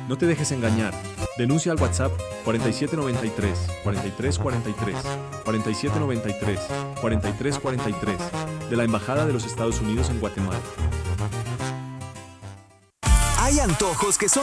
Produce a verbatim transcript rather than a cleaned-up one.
No te dejes engañar. Denuncia al WhatsApp cuarenta y siete noventa y tres, cuarenta y tres cuarenta y tres, cuarenta y siete noventa y tres, cuarenta y tres cuarenta y tres de la Embajada de los Estados Unidos en Guatemala. Hay antojos que son